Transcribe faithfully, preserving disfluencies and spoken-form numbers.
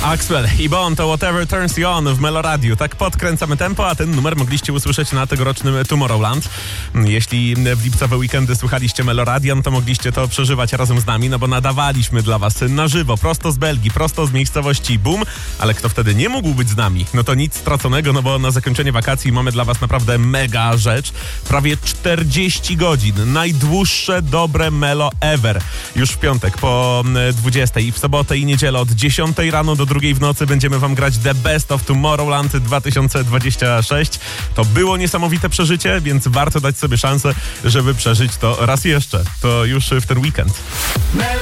Axwell i Bon to Whatever Turns You On w Meloradiu. Tak podkręcamy tempo, a ten numer mogliście usłyszeć na tegorocznym Tomorrowland. Jeśli w lipcowe weekendy słuchaliście Meloradian, to mogliście to przeżywać razem z nami, no bo nadawaliśmy dla was na żywo, prosto z Belgii, prosto z miejscowości Boom, ale kto wtedy nie mógł być z nami, no to nic straconego, no bo na zakończenie wakacji mamy dla was naprawdę mega rzecz. Prawie czterdzieści godzin, najdłuższe dobre Melo ever. Już w piątek po dwudziestej i w sobotę i niedzielę od dziesiątej rano do drugiej w nocy będziemy wam grać The Best of Tomorrowland dwa tysiące dwudziesty szósty. To było niesamowite przeżycie, więc warto dać sobie szansę, żeby przeżyć to raz jeszcze. To już w ten weekend.